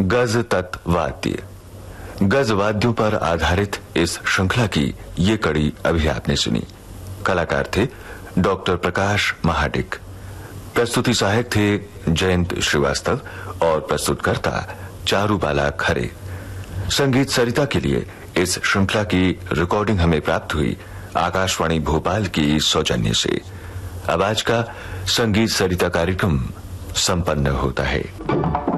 गज तत्व वाद्य। गज वाद्यों पर आधारित इस श्रृंखला की ये कड़ी अभी आपने सुनी। कलाकार थे डॉक्टर प्रकाश महाडिक, प्रस्तुति सहायक थे जयंत श्रीवास्तव और प्रस्तुतकर्ता चारुबाला खरे। संगीत सरिता के लिए इस श्रृंखला की रिकॉर्डिंग हमें प्राप्त हुई आकाशवाणी भोपाल की सौजन्य से। अब आज का संगीत सरिता कार्यक्रम संपन्न होता है।